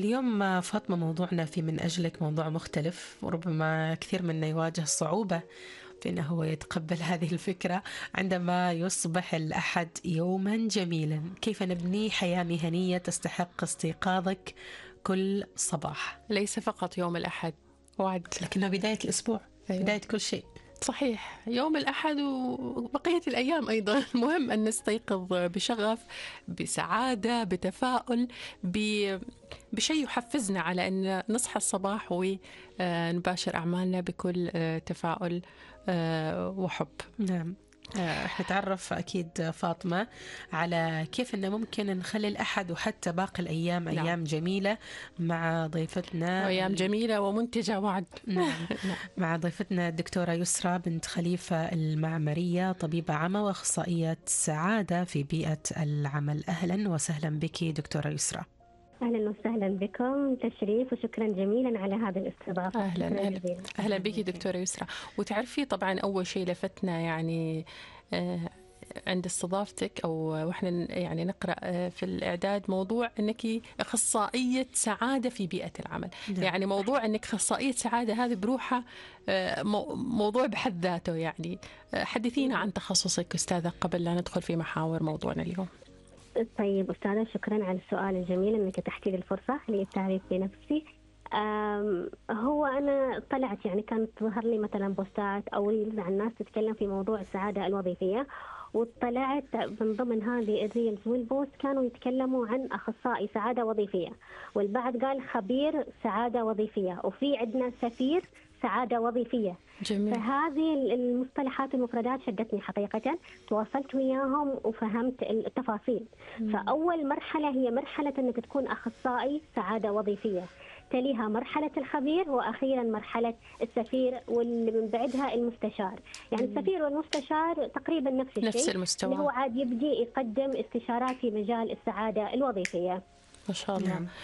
اليوم فاطمة موضوعنا في من أجلك موضوع مختلف، وربما كثير منا يواجه صعوبة في أنه هو يتقبل هذه الفكرة عندما يصبح الأحد يوما جميلا. كيف نبني حياة مهنية تستحق استيقاظك كل صباح؟ ليس فقط يوم الأحد وعد، لكنه بداية الأسبوع. أيوة. بداية كل شيء. صحيح، يوم الأحد وبقية الأيام أيضا. المهم أن نستيقظ بشغف، بسعادة، بتفاؤل، بشيء يحفزنا على أن نصحى الصباح ونباشر أعمالنا بكل تفاؤل وحب. نعم. احنا نتعرف أكيد فاطمة على كيف أنه ممكن نخلي الأحد وحتى باقي الأيام نعم. أيام جميلة مع ضيفتنا. أيام جميلة ومنتجة وعد. نعم. مع ضيفتنا الدكتورة يسرى بنت خليفة المعمرية، طبيبة عامة وأخصائية سعادة في بيئة العمل. أهلا وسهلا بك دكتورة يسرى. أهلا وسهلا بكم، تشريف وشكرا جميلا على هذا الاستضافة. أهلا بك دكتورة يسرى. وتعرفي طبعا أول شيء لفتنا يعني عند استضافتك أو وإحنا يعني نقرأ في الإعداد موضوع أنك أخصائية سعادة في بيئة العمل. نعم. يعني موضوع أنك أخصائية سعادة هذه بروحها موضوع بحد ذاته. يعني حدثينا عن تخصصك أستاذة قبل لا ندخل في محاور موضوعنا اليوم. طيب أستاذة، شكرا على السؤال الجميل أنك تحكي لي الفرصة للتعريف بنفسي. هو أنا طلعت يعني كانت تظهر لي مثلا بوستات أو ريلز عن ناس تتكلم في موضوع السعادة الوظيفية، وطلعت من ضمن هذه الريلز والبوست كانوا يتكلموا عن أخصائي سعادة وظيفية، والبعض قال خبير سعادة وظيفية، وفي عندنا سفير سعادة وظيفية. جميل. فهذه المصطلحات والمفردات شدتني حقيقة، تواصلت وياهم وفهمت التفاصيل. فأول مرحلة هي مرحلة أنك تكون أخصائي سعادة وظيفية، تليها مرحلة الخبير، وأخيرا مرحلة السفير، واللي من بعدها المستشار. يعني السفير والمستشار تقريبا نفس الشيء، نفس المستوى، اللي هو عاد يبدي يقدم استشارات في مجال السعادة الوظيفية. ما شاء الله. نعم.